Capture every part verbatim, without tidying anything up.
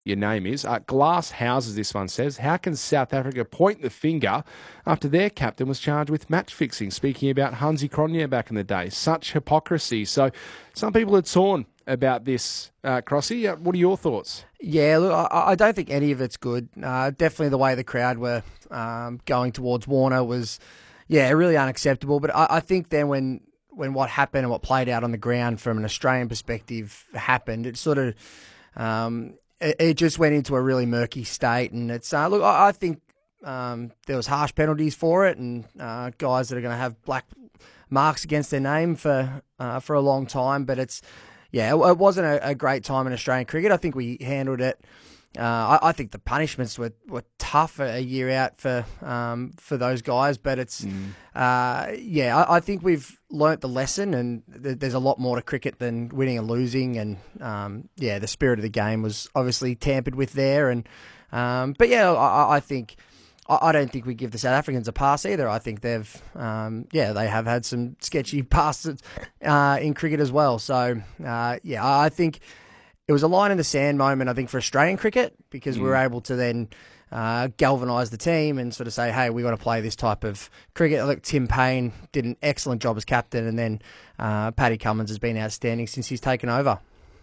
your name is. Uh, Glass Houses, this one says, how can South Africa point the finger after their captain was charged with match fixing? Speaking about Hansi Cronje back in the day. Such hypocrisy. So some people are torn about this, uh, Crossy. Uh, what are your thoughts? Yeah, look, I, I don't think any of it's good. Uh, definitely the way the crowd were um, going towards Warner was, yeah, really unacceptable. But I, I think then when when what happened and what played out on the ground from an Australian perspective happened, it sort of um, it, it just went into a really murky state. And it's uh, look, I, I think um, there was harsh penalties for it, and uh, guys that are going to have black marks against their name for uh, for a long time. But it's yeah, it, it wasn't a, a great time in Australian cricket. I think we handled it. Uh, I, I think the punishments were, were tough a, a year out for um, for those guys, but it's mm. uh, yeah. I, I think we've learnt the lesson, and th- there's a lot more to cricket than winning and losing. And um, yeah, the spirit of the game was obviously tampered with there. And um, but yeah, I, I think I, I don't think we give the South Africans a pass either. I think they've um, yeah they have had some sketchy passes uh, in cricket as well. So uh, yeah, I think. It was a line in the sand moment, I think, for Australian cricket, because mm. we were able to then uh, galvanise the team and sort of say, hey, we want to play this type of cricket. Look, Tim Payne did an excellent job as captain, and then uh, Paddy Cummins has been outstanding since he's taken over.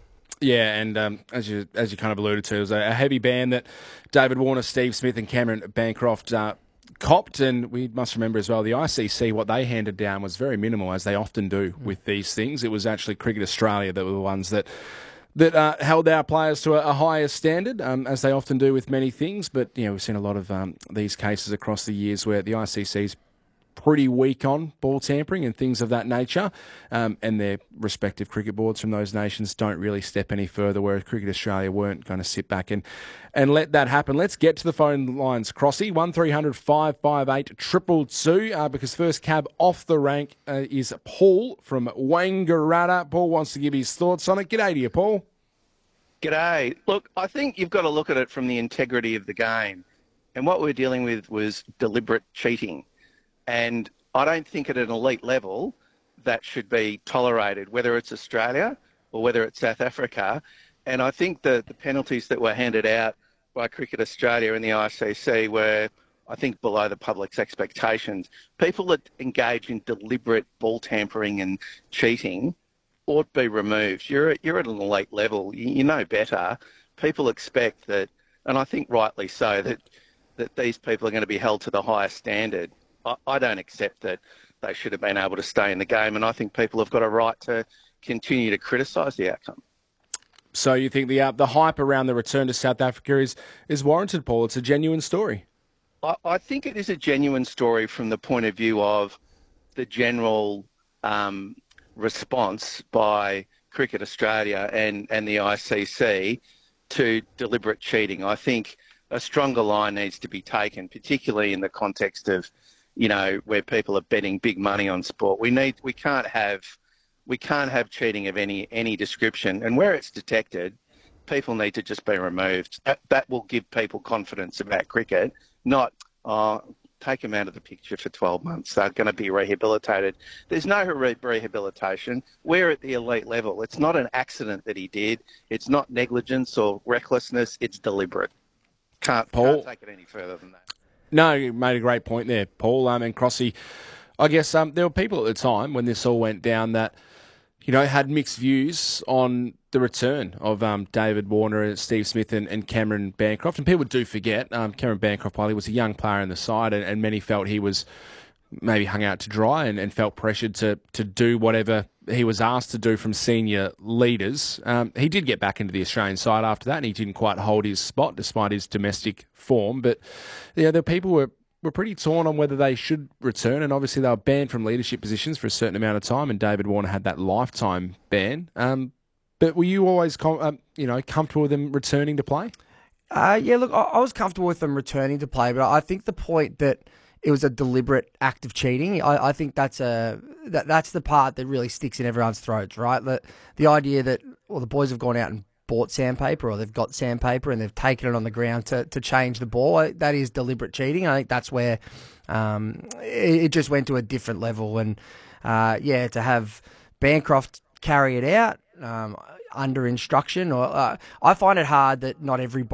Yeah, and um, as you as you kind of alluded to, it was a, a heavy ban that David Warner, Steve Smith and Cameron Bancroft uh, copped, and we must remember as well, the I C C, what they handed down was very minimal, as they often do mm. with these things. It was actually Cricket Australia that were the ones that that uh, held our players to a, a higher standard, um, as they often do with many things. But, you know, we've seen a lot of um, these cases across the years where the I C C's pretty weak on ball tampering and things of that nature, um, and their respective cricket boards from those nations don't really step any further, whereas Cricket Australia weren't going to sit back and, and let that happen. Let's get to the phone lines, Crossy, one three hundred five five eight two two two, uh, because first cab off the rank uh, is Paul from Wangaratta. Paul wants to give his thoughts on it. G'day to you, Paul. G'day. Look, I think you've got to look at it from the integrity of the game. And what we're dealing with was deliberate cheating. And I don't think at an elite level that should be tolerated, whether it's Australia or whether it's South Africa. And I think the, the penalties that were handed out by Cricket Australia and the I C C were, I think, below the public's expectations. People that engage in deliberate ball tampering and cheating ought to be removed. You're, you're at an elite level. You, you know better. People expect that, and I think rightly so, that, that these people are going to be held to the highest standard. I, I don't accept that they should have been able to stay in the game, and I think people have got a right to continue to criticise the outcome. So you think the uh, the hype around the return to South Africa is, is warranted, Paul? It's a genuine story. I, I think it is a genuine story from the point of view of the general um, response by Cricket Australia and, and the I C C to deliberate cheating. I think a stronger line needs to be taken, particularly in the context of, you know, where people are betting big money on sport. We need, we can't have, we can't have cheating of any any description. And where it's detected, people need to just be removed. That, that will give people confidence about cricket. Not, oh, take them out of the picture for twelve months. They're going to be rehabilitated. There's no re- rehabilitation. We're at the elite level. It's not an accident that he did. It's not negligence or recklessness. It's deliberate. Can't, Paul, can't take it any further than that. No, you made a great point there, Paul. Um, and Crossy, I guess um, there were people at the time when this all went down that, you know, had mixed views on the return of um, David Warner and Steve Smith and, and Cameron Bancroft. And people do forget, um, Cameron Bancroft, while he was a young player in the side, and, and many felt he was maybe hung out to dry and, and felt pressured to to do whatever he was asked to do from senior leaders. Um, he did get back into the Australian side after that, and he didn't quite hold his spot despite his domestic form. But yeah, the people were, were pretty torn on whether they should return, and obviously they were banned from leadership positions for a certain amount of time, and David Warner had that lifetime ban. Um, but were you always com- um, you know, comfortable with them returning to play? Uh, yeah, look, I, I was comfortable with them returning to play, but I think the point that it was a deliberate act of cheating, I, I think that's a that, that's the part that really sticks in everyone's throats, right? The, the idea that, well, the boys have gone out and bought sandpaper, or they've got sandpaper and they've taken it on the ground to, to change the ball. That is deliberate cheating. I think that's where um, it, it just went to a different level. And, uh, yeah, to have Bancroft carry it out um, under instruction, or uh, I find it hard that not every